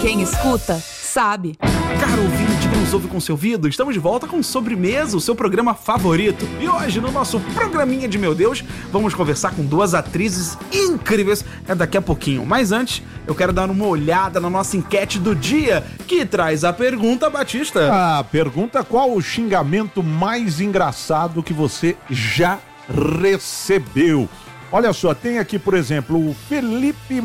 Quem escuta, sabe. Caro ouvinte que nos ouve com seu ouvido, estamos de volta com Sobremesa, o seu programa favorito. E hoje, no nosso programinha de Meu Deus, vamos conversar com duas atrizes incríveis daqui a pouquinho. Mas antes, eu quero dar uma olhada na nossa enquete do dia, que traz a pergunta, Batista. Pergunta: qual o xingamento mais engraçado que você já recebeu? Olha só, tem aqui, por exemplo, o Felipe